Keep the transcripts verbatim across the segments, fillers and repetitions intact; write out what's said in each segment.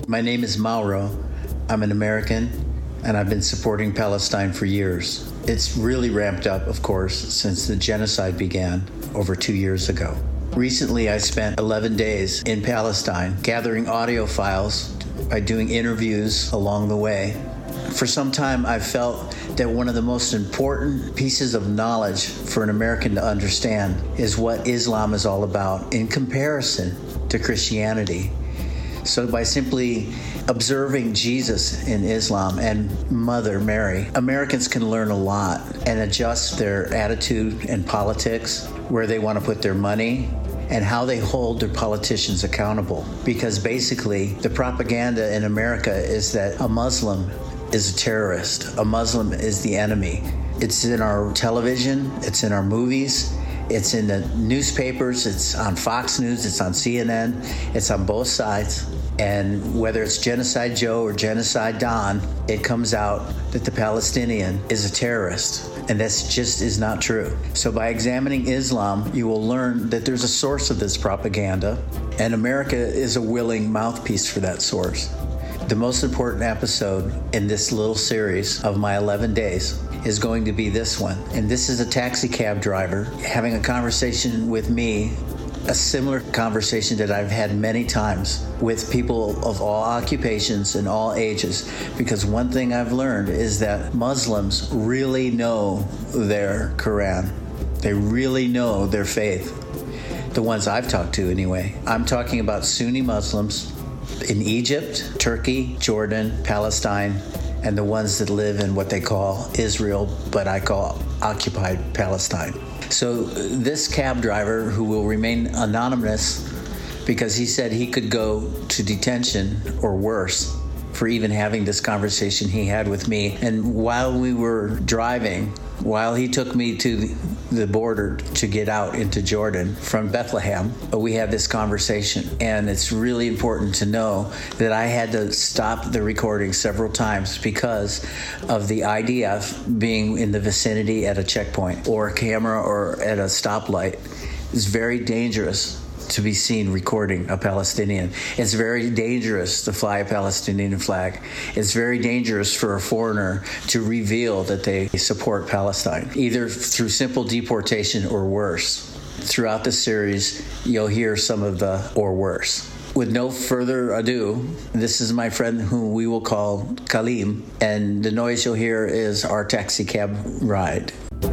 My name is Mauro. I'm an American, and I've been supporting Palestine for years. It's really ramped up, of course, since the genocide began over two years ago. Recently, I spent eleven days in Palestine gathering audio files by doing interviews along the way. For some time, I've felt that one of the most important pieces of knowledge for an American to understand is what Islam is all about in comparison to Christianity. So by simply observing Jesus in Islam and Mother Mary, Americans can learn a lot and adjust their attitude and politics, where they want to put their money, and how they hold their politicians accountable. Because basically, the propaganda in America is that a Muslim is a terrorist. A Muslim is the enemy. It's in our television, it's in our movies, it's in the newspapers, it's on Fox News, it's on C N N, it's on both sides. And whether it's Genocide Joe or Genocide Don, it comes out that the Palestinian is a terrorist. And that's just is not true. So by examining Islam, you will learn that there's a source of this propaganda, and America is a willing mouthpiece for that source. The most important episode in this little series of my eleven days is going to be this one. And this is a taxi cab driver having a conversation with me, a similar conversation that I've had many times with people of all occupations and all ages. Because one thing I've learned is that Muslims really know their Quran. They really know their faith. The ones I've talked to anyway. I'm talking about Sunni Muslims in Egypt, Turkey, Jordan, Palestine, and the ones that live in what they call Israel, but I call occupied Palestine. So this cab driver, who will remain anonymous because he said he could go to detention or worse for even having this conversation he had with me. And while we were driving, while he took me to the border to get out into Jordan from Bethlehem, we had this conversation. And it's really important to know that I had to stop the recording several times because of the I D F being in the vicinity at a checkpoint or a camera or at a stoplight. It's very dangerous to be seen recording a Palestinian. It's very dangerous to fly a Palestinian flag. It's very dangerous for a foreigner to reveal that they support Palestine, either through simple deportation or worse. Throughout the series, you'll hear some of the or worse. With no further ado, this is my friend who we will call Kalim, and the noise you'll hear is our taxi cab ride.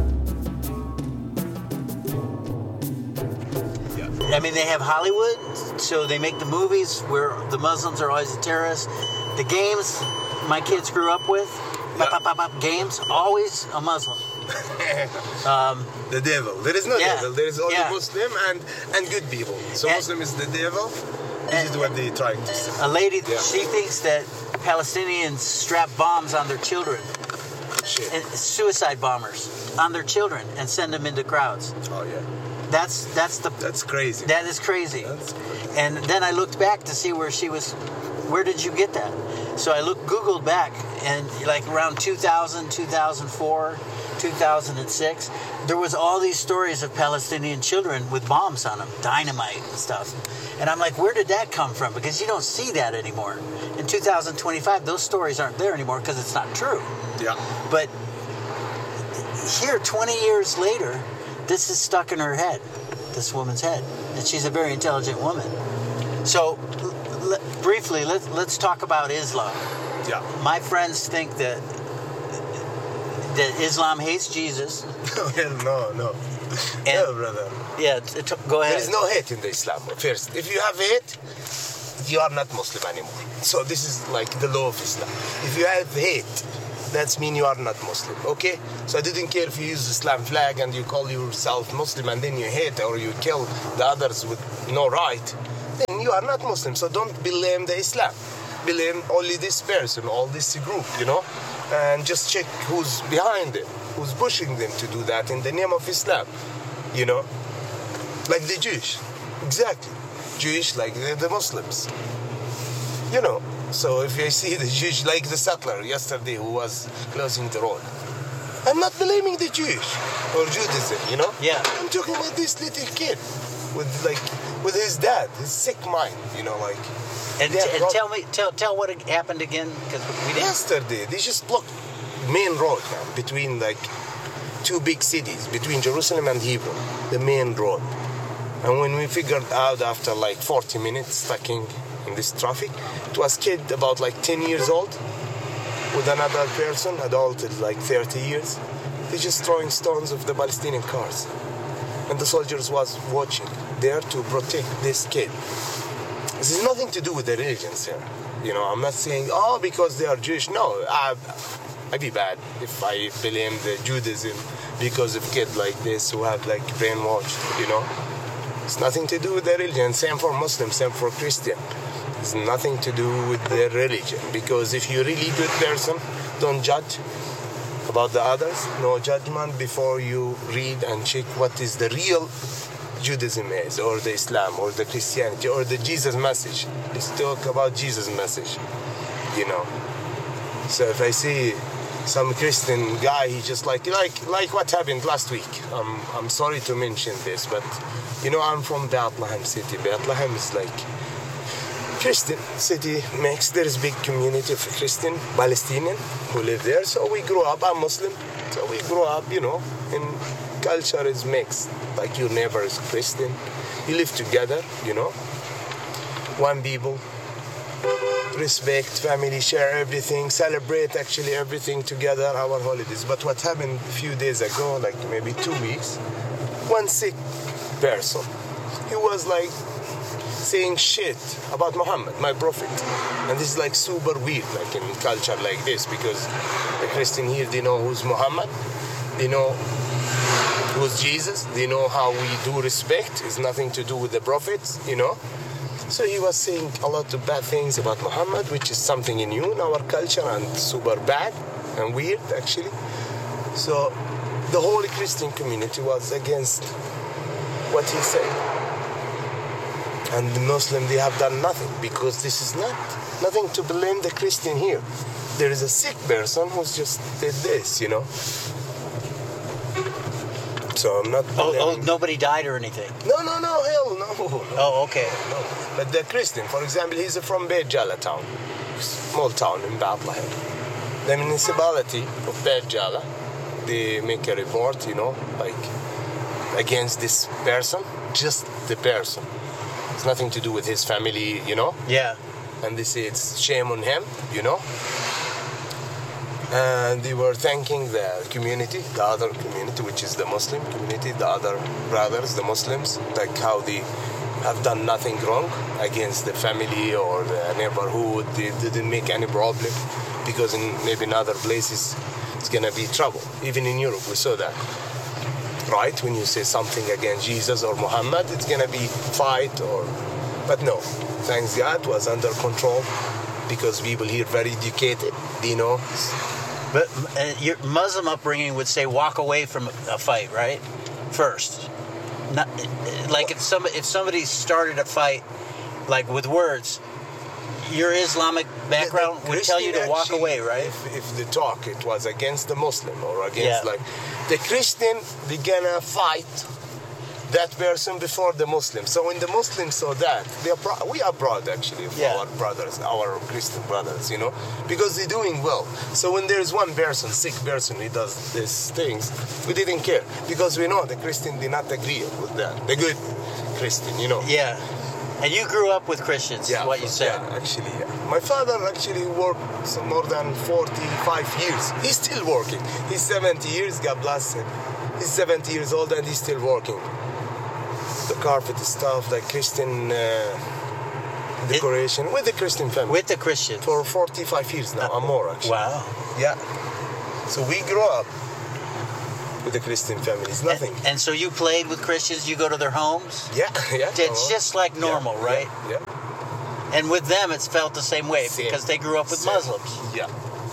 I mean, they have Hollywood, so they make the movies where the Muslims are always the terrorists. The games my kids grew up with, Yeah. pop, pop, pop, games, always a Muslim. um, The devil. There is no Yeah. devil. There is only Yeah. Muslim and, and good people. So And- Muslim is the devil. This and- is what they're trying to say. a lady, Yeah. she thinks that Palestinians strap bombs on their children, Shit. and suicide bombers on their children, and send them into crowds. Oh, yeah. That's that's the That's crazy. that is crazy. That's crazy. And then I looked back to see where she was. Where did you get that? So I looked, Googled back, and like around two thousand, two thousand four, two thousand six, there was all these stories of Palestinian children with bombs on them, dynamite and stuff. And I'm like, where did that come from? Because you don't see that anymore. In two thousand twenty-five, those stories aren't there anymore because it's not true. Yeah. But here, twenty years later, this is stuck in her head, this woman's head. And she's a very intelligent woman. So, l- l- briefly, let's, let's talk about Islam. Yeah. My friends think that that Islam hates Jesus. Hell no, no. And- no, brother. Yeah, t- t- go ahead. There is no hate in the Islam. First, if you have hate, you are not Muslim anymore. So this is like the law of Islam. If you have hate, that means you are not Muslim, okay? So I didn't care if you use the Islam flag and you call yourself Muslim and then you hate or you kill the others with no right, then you are not Muslim. So don't blame the Islam. Blame only this person, all this group, you know? And just check who's behind them, who's pushing them to do that in the name of Islam, you know? Like the Jewish, exactly. Jewish like the, the Muslims, you know? So if you see the Jewish, like the settler yesterday who was closing the road, I'm not blaming the Jewish or Judaism, you know? Yeah. I'm talking about this little kid with like with his dad, his sick mind, you know, like. And, they t- have and rob- tell me, tell tell what happened again, because we didn't. Yesterday, they just blocked main road, man, between like two big cities, between Jerusalem and Hebron, the main road. And when we figured out after like forty minutes stuck in this traffic, it was kid about like ten years old with another person, adult is like thirty years. They're just throwing stones of the Palestinian cars. And the soldiers was watching there to protect this kid. This has nothing to do with the religions here. You know, I'm not saying, oh, because they are Jewish. No, I, I'd be bad if I blame the Judaism because of kids like this who have like brainwashed, you know. It's nothing to do with the religion. Same for Muslims, same for Christian. It's nothing to do with the religion. Because if you're really good person, don't judge about the others. No judgment before you read and check what is the real Judaism is, or the Islam, or the Christianity, or the Jesus message. Let's talk about Jesus message, you know. So if I see some Christian guy, he just like like like what happened last week. I'm I'm sorry to mention this, but you know I'm from Bethlehem city. Bethlehem is like Christian city mix. There is big community of Christian Palestinian who live there. So we grew up. I'm Muslim, so we grew up, you know, in culture is mixed. Like your neighbor is Christian, you live together, you know. One people, respect, family, share everything, celebrate actually everything together, our holidays. But what happened a few days ago, like maybe two weeks, one sick person, he was like saying shit about Muhammad, my prophet. And this is like super weird, like in culture like this, because the Christian here, they know who's Muhammad, they know who's Jesus, they know how we do respect, it's nothing to do with the prophets, you know. So he was saying a lot of bad things about Muhammad, which is something new in our culture and super bad and weird actually. So the whole Christian community was against what he said. And the Muslim, they have done nothing, because this is not nothing to blame the Christian here. There is a sick person who's just did this, you know. So I'm not Oh, blaming. oh, nobody died or anything. No, no, no, hell no. no. Oh, okay. No. But the Christian, for example, he's from Beit Jala town, small town in Bethlehem. The municipality of Beit Jala, they make a report, you know, like against this person, just the person. It's nothing to do with his family, you know. Yeah. And they say it's shame on him, you know. And they were thanking the community, the other community, which is the Muslim community, the other brothers, the Muslims, like how they have done nothing wrong against the family or the neighborhood. They didn't make any problem, because in maybe in other places it's gonna be trouble. Even in Europe, we saw that. Right? When you say something against Jesus or Muhammad, it's gonna be fight or... But no, thanks God, it was under control, because people here very educated, they know. But uh, your Muslim upbringing would say walk away from a fight, right? First. Not, like if some if somebody started a fight, like with words, your Islamic background The- the would tell you to Christian walk actually, away, right? If, if the talk, it was against the Muslim or against Yeah. like... The Christian, they gonna fight that person before the Muslim. So when the Muslims saw that, they are pro- we are proud actually of Yeah. our brothers, our Christian brothers, you know, because they're doing well. So when there's one person, sick person, he does these things, we didn't care, because we know the Christian did not agree with that. The good Christian, you know. Yeah. And you grew up with Christians, is what you said. Yeah, actually, yeah. My father actually worked some more than forty-five years. He's still working. He's seventy years, God bless him. He's seventy years old and he's still working. The carpet stuff, like Christian uh, decoration, with the Christian family. With the Christians. For forty-five years now, or more actually. Wow. Yeah. So we grew up with the Christian families, nothing. And, and so you played with Christians, you go to their homes? yeah, yeah. It's just like normal, Yeah, right? Yeah. yeah. And with them, it's felt the same way, Same. because they grew up with Same. Muslims. Yeah.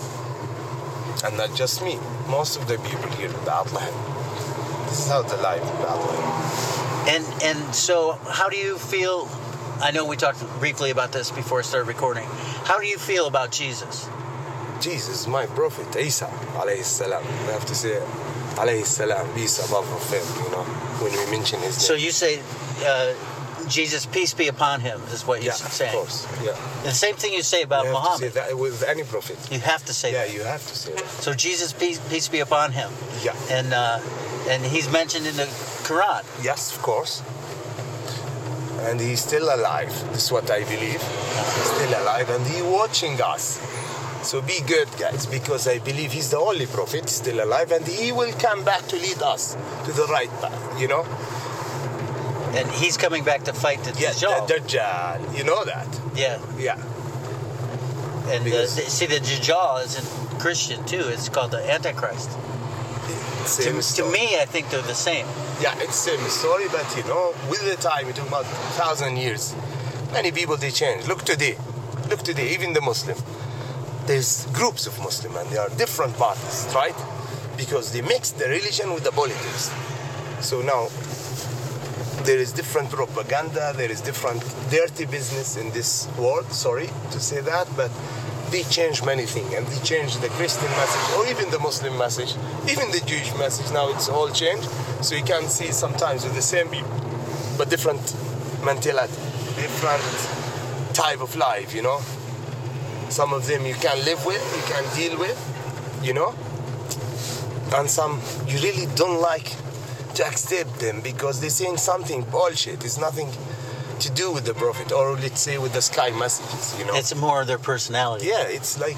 And not just me. Most of the people here in Bethlehem. This is how the life in Bethlehem. And and so, how do you feel? I know we talked briefly about this before I started recording. How do you feel about Jesus? Jesus, my prophet, Isa, alayhi salam. We have to say, alayhi salam, peace above of him, you know, when we mention his name. So you say, uh, Jesus, peace be upon him, is what you're Yeah, saying. of course. Yeah. The same thing you say about You have to say Muhammad. that with any prophet. You have to say Yeah, that. you have to say that. So Jesus, peace, peace be upon him. Yeah. And uh, and he's mentioned in the Quran. Yes, of course. And he's still alive. This is what I believe. He's still alive and he's watching us. So be good, guys, because I believe he's the only prophet still alive and he will come back to lead us to the right path, you know? And he's coming back to fight the Yeah, Dajjal. the Dajjal. You know that? Yeah. Yeah. And uh, Because- th- see, the Dajjal is in Christian too. It's called the Antichrist. Same To, to story. me, I think they're the same. Yeah, it's same story, but you know, with the time, you're talking about thousand years, many people they change. Look today, look today, even the Muslim. There's groups of Muslim and they are different parties, right? Because they mix the religion with the politics. So now there is different propaganda, there is different dirty business in this world. Sorry to say that, but they change many things, and they change the Christian message or even the Muslim message, even the Jewish message. Now it's all changed. So you can see sometimes with the same people, but different mentality, different type of life, you know. Some of them you can live with, you can deal with, you know. And some you really don't like to accept them because they're saying something bullshit. It's nothing to do with the prophet or let's say with the sky messages, you know. It's more of their personality. Yeah, it's like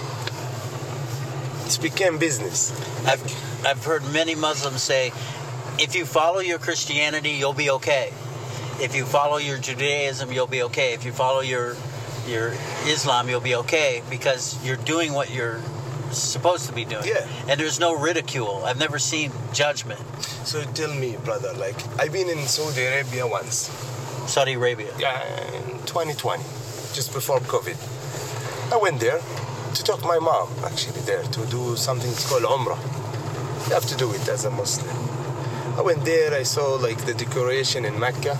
it's became business. I've I've heard many Muslims say, if you follow your Christianity, you'll be okay. If you follow your Judaism, you'll be okay. If you follow your your Islam, you'll be okay because you're doing what you're supposed to be doing. Yeah. And there's no ridicule. I've never seen judgment. So tell me, brother, like I've been in Saudi Arabia once. Saudi Arabia. Yeah, in twenty twenty, just before COVID. I went there to talk to my mom, actually, there to do something called Umrah. You have to do it as a Muslim. I went there, I saw like the decoration in Mecca.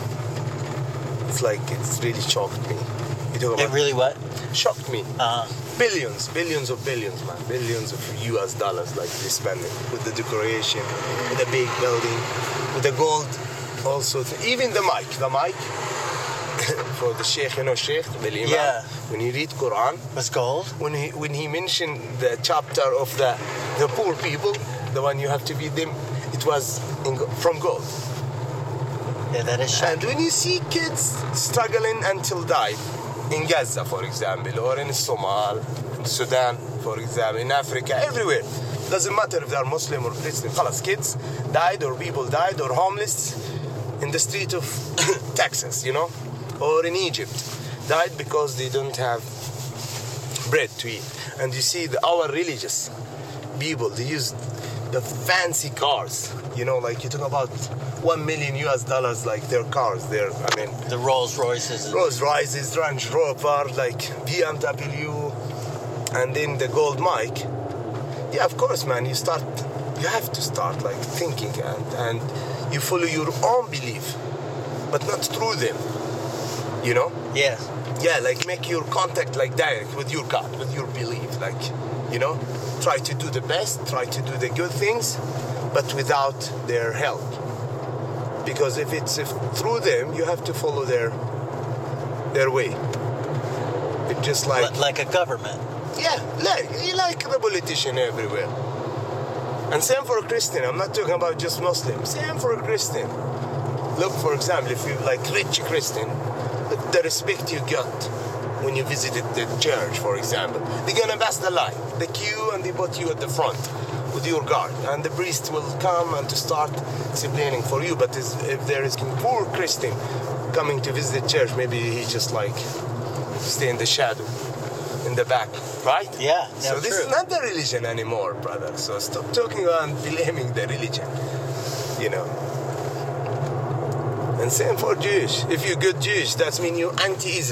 It's like, it's really shocked me. You talk It about really what? shocked me. Uh, Billions, billions of billions, man. Billions of U S dollars like they spending with the decoration, with the big building, with the gold. Also, even the mic, the mic for the sheikh, you know, sheikh, the imam. Yeah. When you read Quran, was gold? when he when he mentioned the chapter of the the poor people, the one you have to feed them, it was in, go- from gold. Yeah, that is shocking. And when you see kids struggling until die, in Gaza, for example, or in Somal, in Sudan, for example, in Africa, everywhere. Doesn't matter if they are Muslim or Christian. Khalas, kids died or people died or homeless in the street of Texas, you know, or in Egypt. Died because they don't have bread to eat. And you see the, our religious people, they use the fancy cars, you know, like you talk about one million U S dollars, like their cars there. I mean, The Rolls Royces. and- Rolls Royces, Range Rover, like B M W, and then the gold mic. Yeah, of course, man. You start, you have to start like thinking, and and you follow your own belief, but not through them. You know? Yes. Yeah, like make your contact like direct with your God, with your belief. Like, you know, try to do the best, try to do the good things, but without their help. Because if it's if through them, you have to follow their their way. It's just like Li- like a government. yeah, like you like the politician everywhere. And same for a Christian. I'm not talking about just Muslim. Same for a Christian. Look, for example, if you like rich Christian, look the respect you got when you visited the church, for example. They're gonna pass the line, the queue, and they put you at the front with your guard, and the priest will come and to start explaining for you. But is- if there is a poor Christian coming to visit the church, maybe he just like stay in the shadow, in the back, right? Yeah. So yeah, this true. is not the religion anymore, brother. So stop talking and blaming the religion, you know. And same for Jewish. If you're good Jewish, that means you're anti-Israel.